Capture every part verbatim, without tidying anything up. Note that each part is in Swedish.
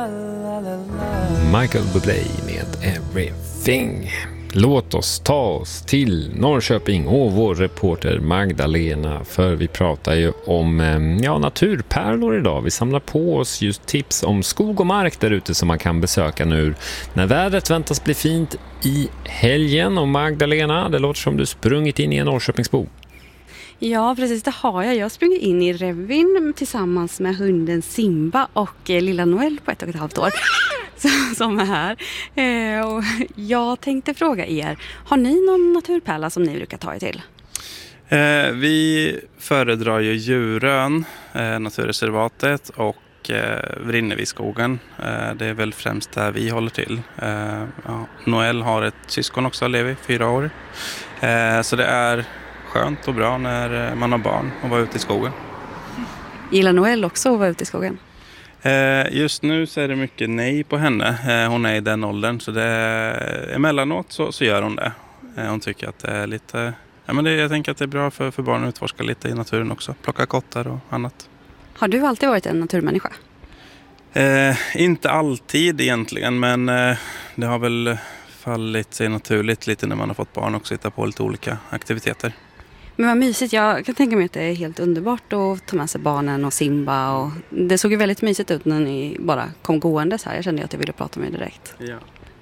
Michael Bublé med Everything. Låt oss ta oss till Norrköping och vår reporter Magdalena, för vi pratar ju om ja, naturpärlor idag. Vi samlar på oss just tips om skog och mark där ute som man kan besöka nu när vädret väntas bli fint i helgen. Och Magdalena, det låter som du sprungit in i en Norrköpingsbo. Ja, precis, det har jag. Jag sprungit in i Revin tillsammans med hunden Simba och eh, lilla Noel på ett och ett halvt år som är här. Eh, och jag tänkte fråga er, har ni någon naturpärla som ni brukar ta er till? Eh, vi föredrar ju Djurön, eh, naturreservatet, och eh, Vrinneviskogen. Eh, det är väl främst där vi håller till. Eh, ja. Noel har ett syskon också, Levi, fyra år. Eh, så det är skönt och bra när man har barn och vara ute i skogen. Gillar Noel också att vara ute i skogen? Eh, just nu så är det mycket nej på henne. Eh, hon är i den åldern, så det är, emellanåt så, så gör hon det. Eh, hon tycker att det är lite... Ja, men det, jag tänker att det är bra för, för barn att utforska lite i naturen också. Plocka kottar och annat. Har du alltid varit en naturmänniska? Eh, inte alltid egentligen, men eh, det har väl fallit sig naturligt lite när man har fått barn och sitta på lite olika aktiviteter. Men vad mysigt, jag kan tänka mig att det är helt underbart att ta med sig barnen och Simba. Och det såg ju väldigt mysigt ut när ni bara kom gående så här. Jag kände att jag ville prata med er direkt. Ja.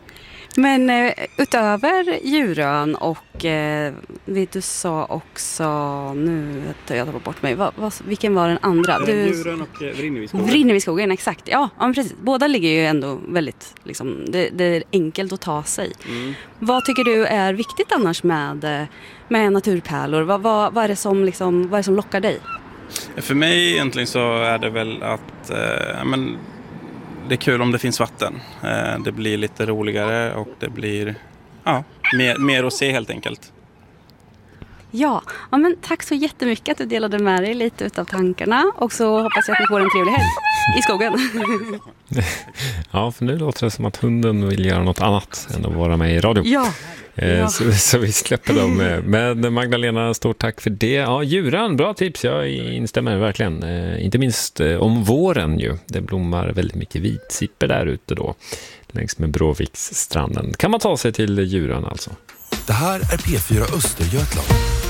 Men eh, utöver Djurön och eh, du sa också, nu tar jag bort mig, va, va, vilken var den andra? Du, Djurön och eh, Vrinneviskogen. Vrinneviskogen, exakt. Ja, ja, precis. Båda ligger ju ändå väldigt, liksom, det, det är enkelt att ta sig. Mm. Vad tycker du är viktigt annars med, med naturpärlor? Vad, vad, vad, är det som, liksom, vad är det som lockar dig? För mig egentligen så är det väl att eh, men, det är kul om det finns vatten. Eh, det blir lite roligare och det blir ja, mer, mer att se helt enkelt. Ja, ja, men tack så jättemycket att du delade med dig lite utav tankarna. Och så hoppas jag att ni får en trevlig helg i skogen. Ja, för nu låter det som att hunden vill göra något annat än att vara med i radio. Ja. Ja. Så, så vi släpper dem. Men Magdalena, stort tack för det. Ja, Djurön, bra tips. Jag instämmer verkligen. Eh, inte minst eh, om våren ju. Det blommar väldigt mycket vitsipper där ute då. Längs med Bråviksstranden. Kan man ta sig till Djurön alltså? Det här är P fyra Östergötland.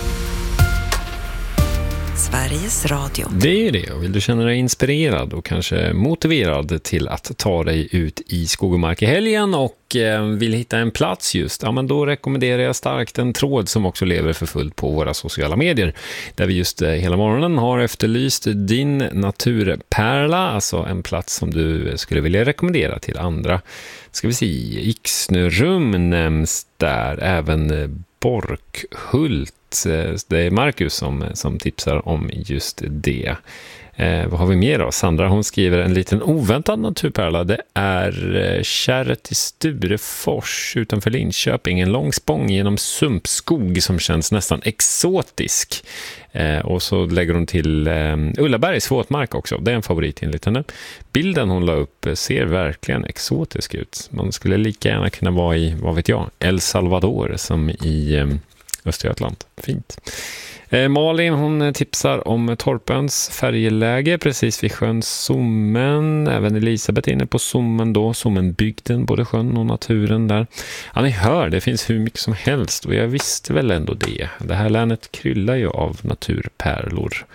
Sveriges Radio. Det är ju det, och vill du känna dig inspirerad och kanske motiverad till att ta dig ut i skog och mark i helgen och eh, vill hitta en plats just, ja men då rekommenderar jag starkt en tråd som också lever för fullt på våra sociala medier, där vi just eh, hela morgonen har efterlyst din naturpärla, alltså en plats som du skulle vilja rekommendera till andra. Ska vi se, Yxnerum nämns där, även Borkhult. Det är Marcus som, som tipsar om just det. Eh, vad har vi mer då? Sandra, hon skriver en liten oväntad naturpärla. Det är eh, Kärret i Sturefors utanför Linköping. En lång spång genom sumpskog som känns nästan exotisk. Eh, och så lägger hon till eh, Ullabergs våtmark också. Det är en favorit enligt henne. Bilden hon la upp ser verkligen exotisk ut. Man skulle lika gärna kunna vara i, vad vet jag, El Salvador som i eh, Östergötland. Fint. Eh, Malin, hon tipsar om Torpens färjeläge precis vid sjön Sommen. Även Elisabeth är inne på Sommen då. Sommenbygden, både sjön och naturen där. Ja, ni hör, det finns hur mycket som helst och jag visste väl ändå det. Det här länet kryllar ju av naturpärlor.